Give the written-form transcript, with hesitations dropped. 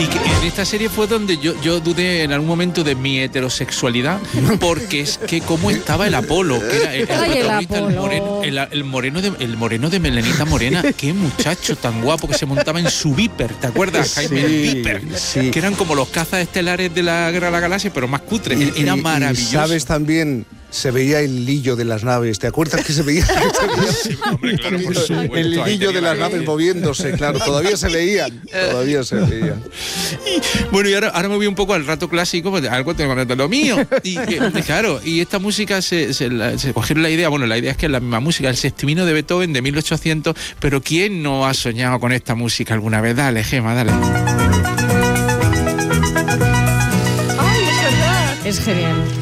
Y que en esta serie fue donde yo dudé en algún momento de mi heterosexualidad, porque es que cómo estaba el Apolo, que era el protagonista, el moreno de Melenita Morena. Qué muchacho tan guapo que se montaba en su Viper, ¿te acuerdas, Jaime? El Viper, que eran como los cazas estelares de la Guerra de la Galaxia, pero más cutres. Era maravilloso. Y sabes también, se veía el lillo de las naves, ¿te acuerdas que se veía? Sí, hombre, claro, por supuesto. El lillo de las naves moviéndose, claro, todavía se veían. Bueno, y ahora me voy un poco al rato clásico, pues algo tengo que contar lo mío. Y claro, y esta música se cogieron la idea, bueno, la idea es que es la misma música, el Sextimino de Beethoven de 1800, pero ¿quién no ha soñado con esta música alguna vez? Dale, Gema, dale. Ay, es verdad. Es genial.